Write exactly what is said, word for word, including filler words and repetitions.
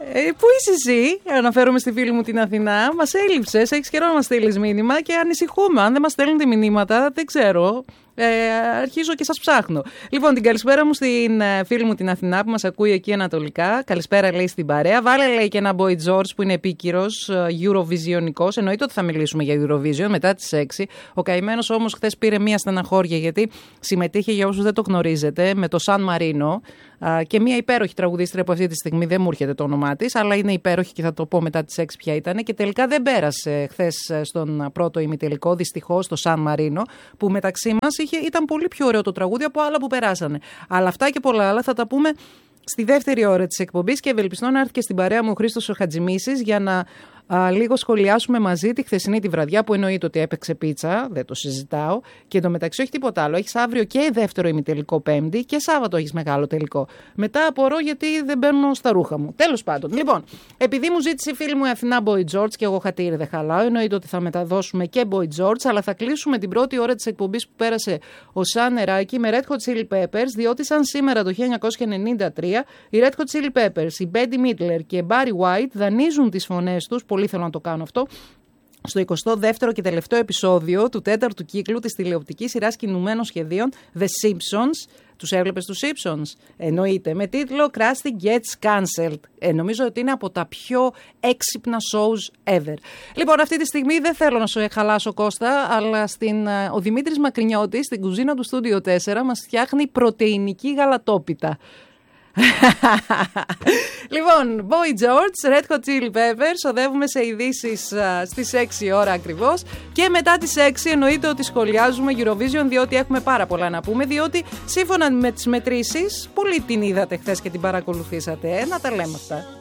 Ε, πού είσαι εσύ, αναφέρομαι στη φίλη μου την Αθηνά. Μας έλειψες, έχεις καιρό να μας στείλεις μήνυμα και ανησυχούμε. Αν δεν μας στέλνετε μηνύματα, δεν ξέρω. Ε, αρχίζω και σας ψάχνω. Λοιπόν, την καλησπέρα μου στην ε, φίλη μου την Αθηνά που μας ακούει εκεί ανατολικά. Καλησπέρα, λέει, στην παρέα. Βάλε, λέει, και ένα Boy George που είναι επίκυρος, ε, Eurovisionικός. Εννοείται ότι θα μιλήσουμε για Eurovision μετά τις έξι. Ο καημένος όμως χθες πήρε μία στεναχώρια γιατί συμμετείχε, για όσους δεν το γνωρίζετε, με το Σαν Μαρίνο ε, και μία υπέροχη τραγουδίστρια που αυτή τη στιγμή δεν μου έρχεται το όνομά της, αλλά είναι υπέροχη και θα το πω μετά τις έξι ποια ήταν. Και τελικά δεν πέρασε χθες στον πρώτο ημιτελικό, δυστυχώς, το Σαν Μαρίνο, που μεταξύ μας είχε, ήταν πολύ πιο ωραίο το τραγούδι από άλλα που περάσανε. Αλλά αυτά και πολλά άλλα θα τα πούμε στη δεύτερη ώρα της εκπομπής και ευελπιστώ να έρθει και στην παρέα μου ο Χρήστος ο Χατζημίσης για να α, λίγο σχολιάσουμε μαζί τη χθεσινή τη βραδιά που εννοείται ότι έπαιξε πίτσα, δεν το συζητάω. Και εντωμεταξύ όχι τίποτα άλλο. Έχεις αύριο και δεύτερο ημιτελικό Πέμπτη και Σάββατο έχεις μεγάλο τελικό. Μετά απορώ γιατί δεν μπαίνω στα ρούχα μου. Τέλος πάντων. Λοιπόν, επειδή μου ζήτησε η φίλη μου η Αθηνά Boy George και εγώ χατήρι δεν χαλάω, εννοείται ότι θα μεταδώσουμε και Boy George, αλλά θα κλείσουμε την πρώτη ώρα της εκπομπής που πέρασε ο Σαν Νεράκη με Red Hot Chili Peppers, διότι σαν σήμερα το χίλια εννιακόσια ενενήντα τρία οι Red Hot Chili Peppers, η Betty Midler και η Barry White δανείζουν τις φωνές τους, πολύ θέλω να το κάνω αυτό, στο εικοστό δεύτερο και τελευταίο επεισόδιο του τέταρτου κύκλου της τηλεοπτικής σειράς κινουμένων σχεδίων The Simpsons. Τους έβλεπες τους Simpsons? Εννοείται. Με τίτλο Krusty Gets Cancelled. Ε, νομίζω ότι είναι από τα πιο έξυπνα shows ever. Λοιπόν, αυτή τη στιγμή δεν θέλω να σου χαλάσω, Κώστα, αλλά στην, ο Δημήτρης Μακρινιώτης στην κουζίνα του Στούντιο τέσσερα μας φτιάχνει πρωτεϊνική γαλατόπιτα. Λοιπόν, Boy George, Red Hot Chili Peppers, οδεύουμε σε ειδήσεις uh, στις έξι ώρα ακριβώς και μετά τις έξι εννοείται ότι σχολιάζουμε Eurovision, διότι έχουμε πάρα πολλά να πούμε, διότι σύμφωνα με τις μετρήσεις, πολλοί την είδατε χθες και την παρακολουθήσατε, ε, να τα λέμε αυτά.